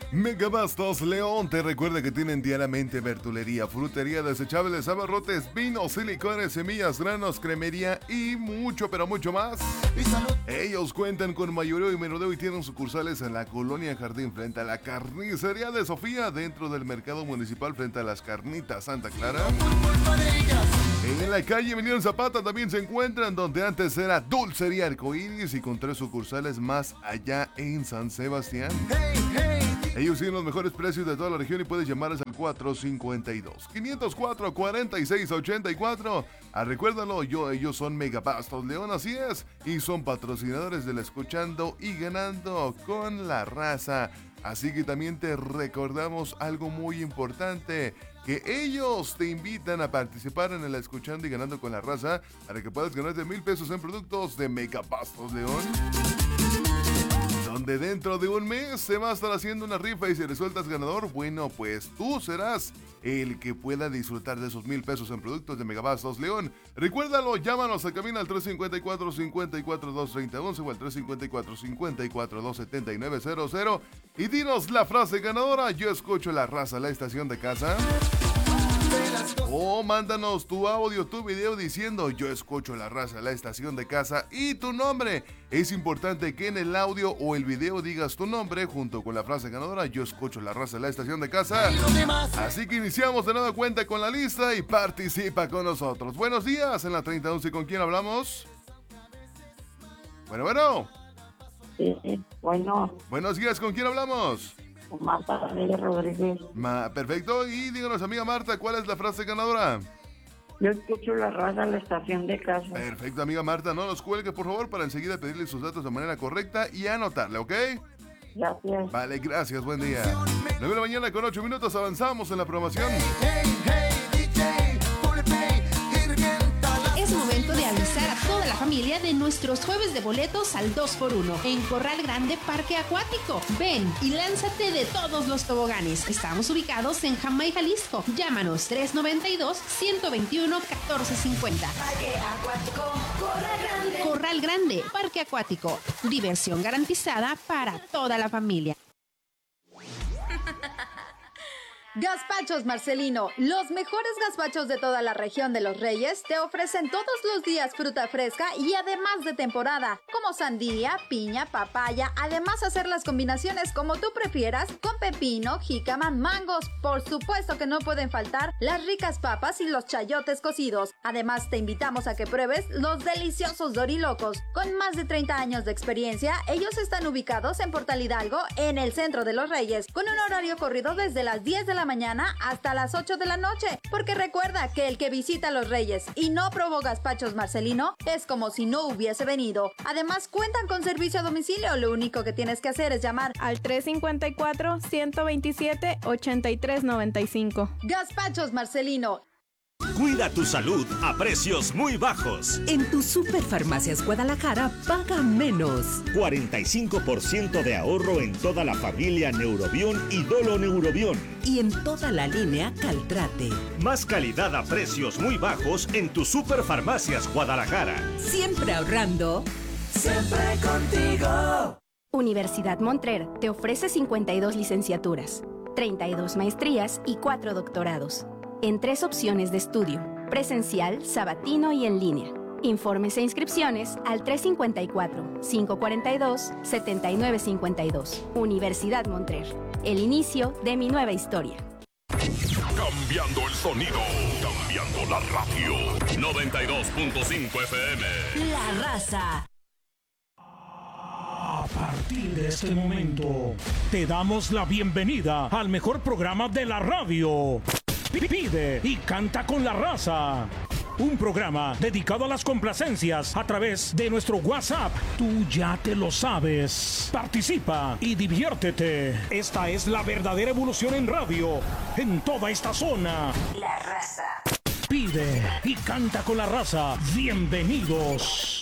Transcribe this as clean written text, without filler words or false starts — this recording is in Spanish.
Megabastos León te recuerda que tienen diariamente verdulería, frutería, desechables, abarrotes, vinos, silicones, semillas, granos, cremería y mucho, pero mucho más. Ellos cuentan con mayoreo y menudeo y tienen sucursales en la colonia Jardín frente a la carnicería de Sofía, dentro del mercado municipal frente a las carnitas Santa Clara. En la calle Emiliano Zapata también se encuentran donde antes era Dulcería Arcoíris y con 3 sucursales más allá en San Sebastián. Ellos tienen los mejores precios de toda la región y puedes llamarles al 452-504-4684. Recuérdalo, ellos son Megabastos León, así es, y son patrocinadores del Escuchando y Ganando con la Raza. Así que también te recordamos algo muy importante, que ellos te invitan a participar en el Escuchando y Ganando con la Raza para que puedas ganarte 1,000 pesos en productos de Megabastos León, donde dentro de un mes se va a estar haciendo una rifa y si resultas ganador, bueno, pues tú serás el que pueda disfrutar de esos 1,000 pesos en productos de Megabastos León. Recuérdalo, llámanos a cabina al 354-542-3011 o al 354-542-7900 y dinos la frase ganadora: yo escucho la Raza, la estación de casa. O mándanos tu audio, tu video diciendo yo escucho la Raza, la estación de casa y tu nombre. Es importante que en el audio o el video digas tu nombre junto con la frase ganadora: yo escucho la Raza, la estación de casa. Así que iniciamos de nueva cuenta con la lista y participa con nosotros. Buenos días en la 3011, ¿con quién hablamos? Bueno. Bueno. Buenos días, ¿con quién hablamos? Marta Rodríguez. Perfecto, y díganos, amiga Marta, ¿cuál es la frase ganadora? Yo escucho la Raza, la estación de casa. Perfecto, amiga Marta, no nos cuelgue, por favor, para enseguida pedirle sus datos de manera correcta y anotarle, ¿ok? Gracias. Vale, gracias, buen día. 9 de la mañana con 8 minutos, avanzamos en la programación. Es momento de avisar a toda la familia de nuestros jueves de boletos al 2x1 en Corral Grande Parque Acuático. Ven y lánzate de todos los toboganes. Estamos ubicados en Jamay, Jalisco. Llámanos 392-121-1450. Parque Acuático Corral Grande. Corral Grande Parque Acuático. Diversión garantizada para toda la familia. Gazpachos Marcelino, los mejores gazpachos de toda la región de Los Reyes, te ofrecen todos los días fruta fresca y además de temporada, como sandía, piña, papaya, además hacer las combinaciones como tú prefieras, con pepino, jícama, mangos, por supuesto que no pueden faltar las ricas papas y los chayotes cocidos. Además te invitamos a que pruebes los deliciosos dorilocos. Con más de 30 años de experiencia, ellos están ubicados en Portal Hidalgo, en el centro de Los Reyes, con un horario corrido desde las 10 de la mañana hasta las 8 de la noche, porque recuerda que el que visita Los Reyes y no probó gazpachos Marcelino es como si no hubiese venido. Además cuentan con servicio a domicilio, lo único que tienes que hacer es llamar al 354-127-8395. Gazpachos Marcelino. Cuida tu salud a precios muy bajos. En tu Superfarmacias Guadalajara paga menos. 45% de ahorro en toda la familia Neurobión y Dolo Neurobión. Y en toda la línea Caltrate. Más calidad a precios muy bajos en tu Superfarmacias Guadalajara. Siempre ahorrando. Siempre contigo. Universidad Montrer te ofrece 52 licenciaturas, 32 maestrías y 4 doctorados. En 3 opciones de estudio: presencial, sabatino y en línea. Informes e inscripciones al 354-542-7952. Universidad Montrer, el inicio de mi nueva historia. Cambiando el sonido, cambiando la radio. 92.5 FM. La Raza. A partir de este momento, te damos la bienvenida al mejor programa de la radio. Pide y canta con la Raza. Un programa dedicado a las complacencias a través de nuestro WhatsApp. Tú ya te lo sabes. Participa y diviértete. Esta es la verdadera evolución en radio, en toda esta zona. La Raza. Pide y canta con la Raza. Bienvenidos.